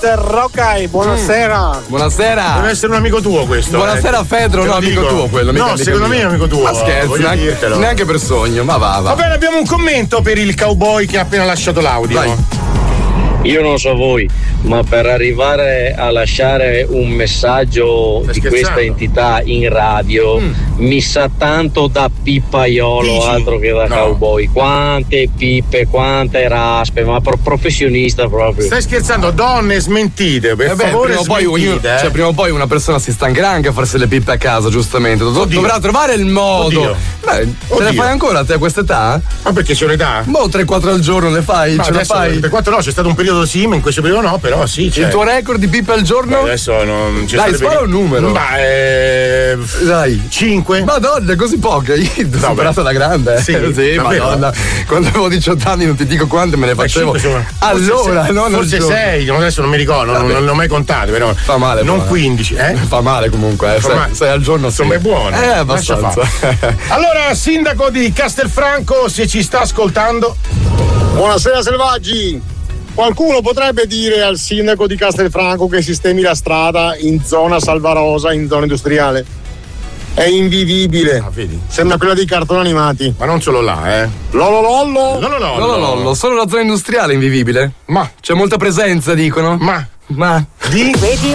mister Roccai, buonasera. Buonasera. Deve essere un amico tuo questo. Buonasera Fedro, no, amico tuo quello. No, secondo me è un amico tuo. Ma scherzi, neanche per sogno, ma va. Va bene, abbiamo un commento per il cowboy che ha appena lasciato l'audio. Vai. Io non so voi, ma per arrivare a lasciare un messaggio di questa entità in radio mi sa tanto da pippaiolo, altro che da cowboy. Quante pippe, quante raspe, ma professionista proprio. Stai scherzando? Donne, smentite, per favore, smentite. Prima o poi una persona si stancherà anche a farsi le pippe a casa, giustamente. Dovrà trovare il modo. Beh, te le fai ancora a te a quest'età? Ma perché c'è un'età? Boh, 3-4 al giorno le fai? Ma ce la fai? 3-4 no, c'è stato un periodo sì, ma in questo periodo no, però sì. Il tuo record di pippe al giorno? Adesso non c'è. Dai, spara un numero. Dai, 5. Madonna, così poche. Io ho superato da grande. Sì, Madonna. Quando avevo 18 anni non ti dico quante me ne facevo. Allora, forse 6, adesso non mi ricordo, non ho mai contato, però. Fa male. Non 15, Fa male comunque, 6 al giorno. Insomma, è buono. Abbastanza. Allora, sindaco di Castelfranco, se ci sta ascoltando. Buonasera selvaggi. Qualcuno potrebbe dire al sindaco di Castelfranco che sistemi la strada in zona Salvarosa, in zona industriale? È invivibile. Vedi? Sembra quella dei cartoni animati. Ma non solo là, Lololollo. Solo la zona industriale è invivibile. Ma c'è molta presenza, dicono. Ma di